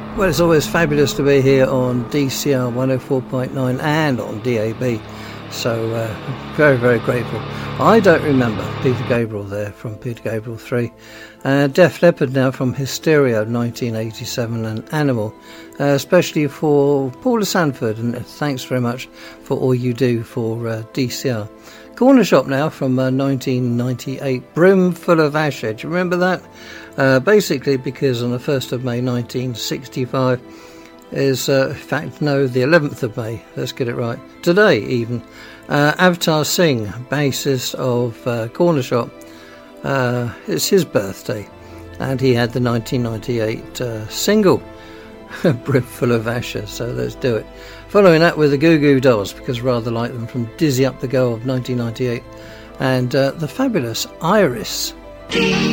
Well, it's always fabulous to be here on DCR 104.9 and on DAB. So very, very grateful. I don't remember Peter Gabriel there from Peter Gabriel 3. Def Leppard now from Hysteria 1987 and Animal, especially for Paula Sanford, and thanks very much for all you do for DCR. Corner Shop now from 1998, Brim Full of Ashes. Do you remember that? Basically because on the 1st of May 1965 is, in fact, no, the 11th of May, let's get it right, today even, Avtar Singh, bassist of Corner Shop, it's his birthday, and he had the 1998 single, Brim Full of Ashes, so let's do it. Following that with the Goo Goo Dolls, because I rather like them, from Dizzy Up the Go of 1998, and the fabulous Iris.